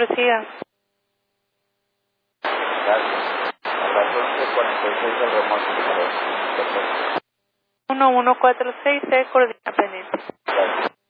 Prosiga. Gracias. A las 11:46 del remolque, por favor. 1146, se coordina pendiente. Gracias.